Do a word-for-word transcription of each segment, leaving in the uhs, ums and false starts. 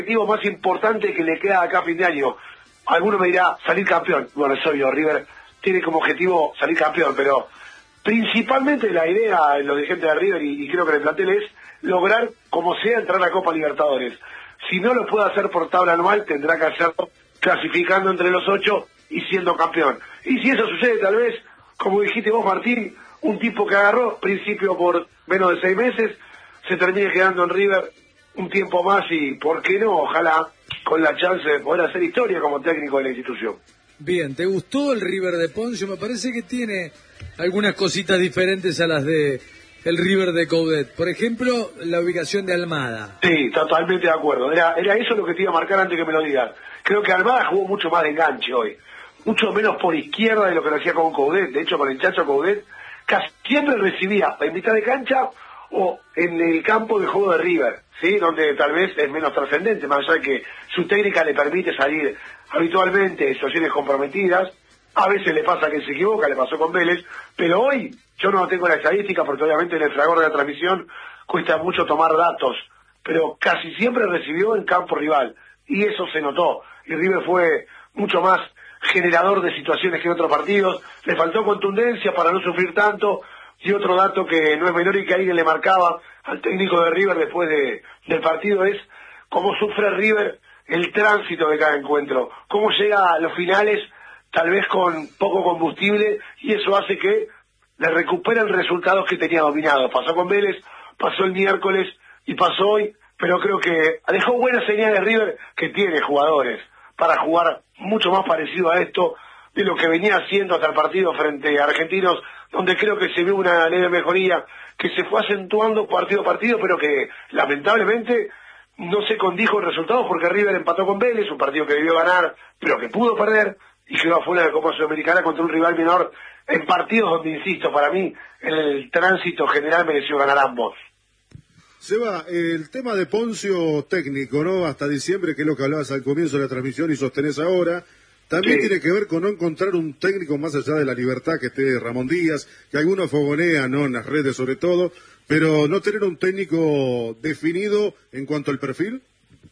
objetivo más importante que le queda acá a fin de año. Alguno me dirá, salir campeón. Bueno, es obvio, River tiene como objetivo salir campeón, pero principalmente la idea de los dirigentes de River, y, y creo que en el plantel, es lograr, como sea, entrar a la Copa Libertadores. Si no lo puede hacer por tabla anual, tendrá que hacerlo clasificando entre los ocho y siendo campeón. Y si eso sucede, tal vez, como dijiste vos, Martín, un tipo que agarró principio por menos de seis meses, se termine quedando en River un tiempo más y, ¿por qué no? Ojalá con la chance de poder hacer historia como técnico de la institución. Bien, ¿te gustó el River de Poncio? Me parece que tiene algunas cositas diferentes a las de el River de Coudet. Por ejemplo, la ubicación de Almada. Sí, totalmente de acuerdo. Era, era eso lo que te iba a marcar antes que me lo digas. Creo que Almada jugó mucho más de enganche hoy. Mucho menos por izquierda de lo que lo hacía con Coudet. De hecho, con el Chacho Coudet casi siempre recibía en mitad de cancha o en el campo de juego de River, ¿sí? Donde tal vez es menos trascendente, más allá de que su técnica le permite salir habitualmente en situaciones comprometidas. A veces le pasa que se equivoca, le pasó con Vélez, pero hoy yo no tengo la estadística porque obviamente en el fragor de la transmisión cuesta mucho tomar datos, pero casi siempre recibió en campo rival, y eso se notó, y River fue mucho más generador de situaciones que en otros partidos. Le faltó contundencia para no sufrir tanto, y otro dato que no es menor y que alguien le marcaba al técnico de River después de, del partido es cómo sufre River el tránsito de cada encuentro, cómo llega a los finales tal vez con poco combustible, y eso hace que le recuperen resultados que tenía dominados. Pasó con Vélez, pasó el miércoles y pasó hoy, pero creo que dejó buenas señales River, que tiene jugadores para jugar mucho más parecido a esto de lo que venía haciendo hasta el partido frente a Argentinos, donde creo que se vio una leve mejoría que se fue acentuando partido a partido, pero que lamentablemente no se condijo en resultados porque River empató con Vélez, un partido que debió ganar, pero que pudo perder, y quedó afuera de la Copa Sudamericana contra un rival menor, en partidos donde, insisto, para mí, en el tránsito general mereció ganar ambos. Seba, el tema de Poncio técnico, ¿no? Hasta diciembre, que es lo que hablabas al comienzo de la transmisión y sostenés ahora, también sí tiene que ver con no encontrar un técnico más allá de la libertad que esté Ramón Díaz, que algunos fogonean, ¿no? En las redes sobre todo, pero no tener un técnico definido en cuanto al perfil.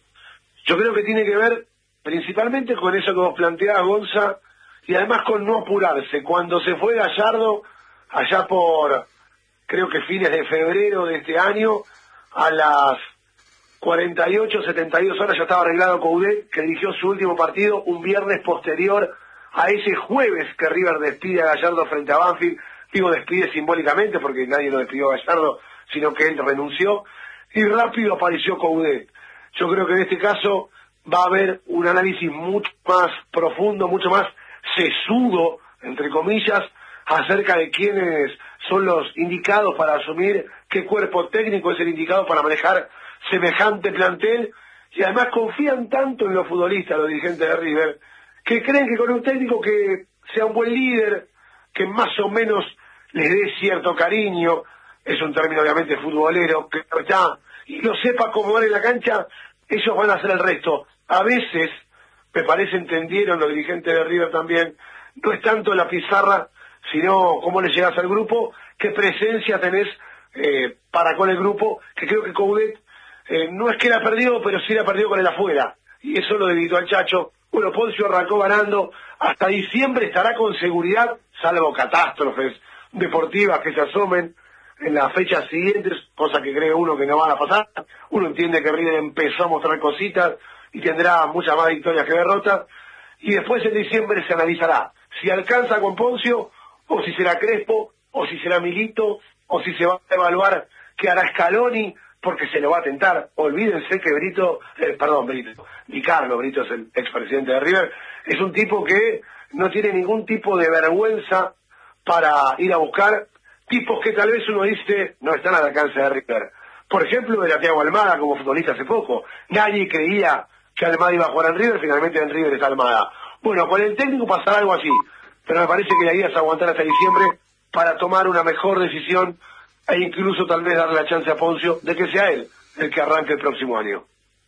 Yo creo que tiene que ver principalmente con eso que vos planteabas, Gonza, y además con no apurarse. Cuando se fue Gallardo, allá por, creo que fines de febrero de este año, a las cuarenta y ocho, setenta y dos horas ya estaba arreglado Coudet, que dirigió su último partido un viernes posterior a ese jueves que River despide a Gallardo frente a Banfield. Digo, despide simbólicamente porque nadie lo despidió a Gallardo, sino que él renunció, y rápido apareció Coudet. Yo creo que en este caso va a haber un análisis mucho más profundo, mucho más sesudo, entre comillas, acerca de quiénes son los indicados para asumir, qué cuerpo técnico es el indicado para manejar semejante plantel, y además confían tanto en los futbolistas, los dirigentes de River, que creen que con un técnico que sea un buen líder, que más o menos les dé cierto cariño, es un término obviamente futbolero, que está, y lo sepa acomodar en la cancha, ellos van a hacer el resto. A veces, me parece, entendieron los dirigentes de River también, no es tanto la pizarra, sino cómo le llegas al grupo, qué presencia tenés eh, para con el grupo, que creo que Coudet eh, no es que la perdió, pero sí la perdió con el afuera, y eso lo debilitó al Chacho. Bueno, Poncio arrancó ganando, hasta diciembre estará con seguridad, salvo catástrofes deportivas que se asomen en las fechas siguientes, cosa que cree uno que no van a pasar. Uno entiende que River empezó a mostrar cositas y tendrá muchas más victorias que derrotas, y después en diciembre se analizará si alcanza con Poncio, o si será Crespo, o si será Milito, o si se va a evaluar qué hará Scaloni, porque se lo va a tentar. Olvídense que Brito, eh, perdón, Brito, Di Carlo, Brito es el expresidente de River, es un tipo que no tiene ningún tipo de vergüenza para ir a buscar tipos que tal vez uno dice no están al alcance de River. Por ejemplo, era Thiago Almada como futbolista hace poco. Nadie creía que Almada iba a jugar en River, finalmente en River está Almada. Bueno, con el técnico pasará algo así, pero me parece que la idea es aguantar hasta diciembre para tomar una mejor decisión e incluso tal vez darle la chance a Poncio de que sea él el que arranque el próximo año.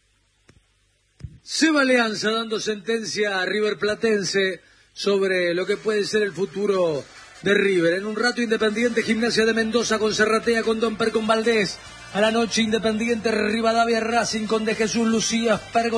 Seba Leanza dando sentencia a River Platense sobre lo que puede ser el futuro de River. En un rato Independiente Gimnasia de Mendoza con Serratea, con Domper, con Valdés. A la noche Independiente Rivadavia Racing con De Jesús Lucía, Fergo.